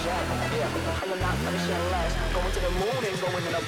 jet, yeah. I am not finishing last. Going to the moon and going in a